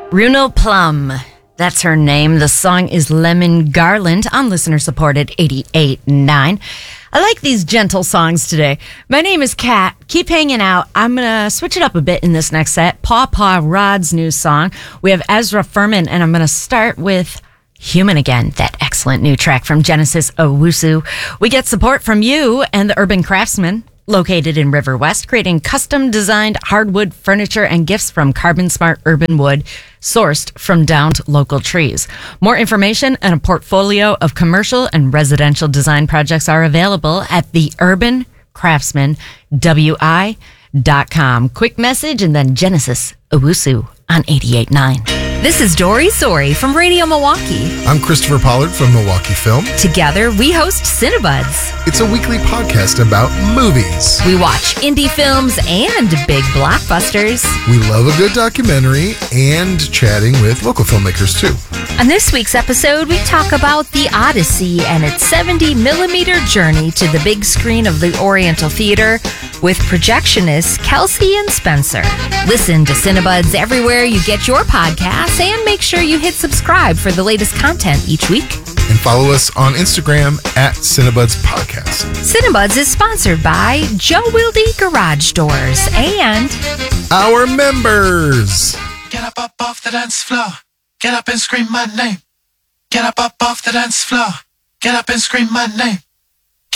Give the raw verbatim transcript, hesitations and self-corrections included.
Runo Plum. That's her name. The song is Lemon Garland on listener-supported eighty-eight point nine. I like these gentle songs today. My name is Kat. Keep hanging out. I'm going to switch it up a bit in this next set. Paw Paw Rod's new song. We have Ezra Furman, and I'm going to start with Human Again, that excellent new track from Genesis Owusu. We get support from you and the Urban Craftsman, located in River West, creating custom-designed hardwood furniture and gifts from carbon-smart urban wood sourced from downed local trees. More information and a portfolio of commercial and residential design projects are available at the urban craftsman w i dot com. Quick message and then Genesis Owusu on eighty-eight point nine. This is Dory Sori from Radio Milwaukee. I'm Christopher Pollard from Milwaukee Film. Together, we host Cinebuds. It's a weekly podcast about movies. We watch indie films and big blockbusters. We love a good documentary and chatting with local filmmakers, too. On this week's episode, we talk about The Odyssey and its seventy millimeter journey to the big screen of the Oriental Theater with projectionists Kelsey and Spencer. Listen to Cinebuds everywhere you get your podcasts, and make sure you hit subscribe for the latest content each week. And follow us on Instagram at Cinebuds Podcast. Cinebuds is sponsored by Joe Wilde Garage Doors and our members. Get up, up off the dance floor. Get up and scream my name. Get up, up off the dance floor. Get up and scream my name.